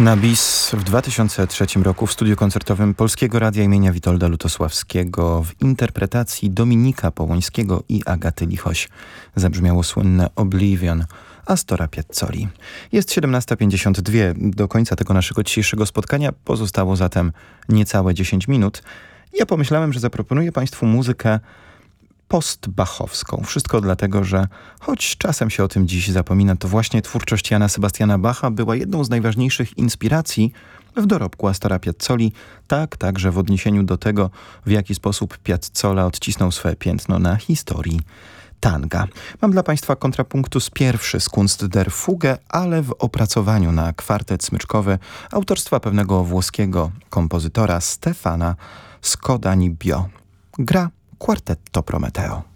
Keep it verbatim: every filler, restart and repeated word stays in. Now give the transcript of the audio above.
Na bis w dwa tysiące trzecim roku w studiu koncertowym Polskiego Radia imienia Witolda Lutosławskiego w interpretacji Dominika Połońskiego i Agaty Lichoś zabrzmiało słynne Oblivion Astora Piazzoli. Jest siedemnasta pięćdziesiąt dwa. Do końca tego naszego dzisiejszego spotkania pozostało zatem niecałe dziesięć minut. Ja pomyślałem, że zaproponuję Państwu muzykę postbachowską. Wszystko dlatego, że choć czasem się o tym dziś zapomina, to właśnie twórczość Jana Sebastiana Bacha była jedną z najważniejszych inspiracji w dorobku Astora Piazzoli, tak także w odniesieniu do tego, w jaki sposób Piazzolla odcisnął swoje piętno na historii tanga. Mam dla Państwa kontrapunktus pierwszy z Kunst der Fuge, ale w opracowaniu na kwartet smyczkowy autorstwa pewnego włoskiego kompozytora Stefana Scodanibio. Gra Quartetto Prometeo.